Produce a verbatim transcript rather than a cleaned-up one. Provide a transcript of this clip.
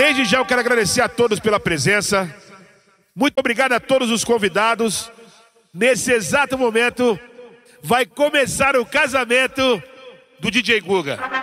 Desde já eu quero agradecer a todos pela presença. Muito obrigado a todos os convidados. Nesse exato momento vai começar o casamento do D J Guga.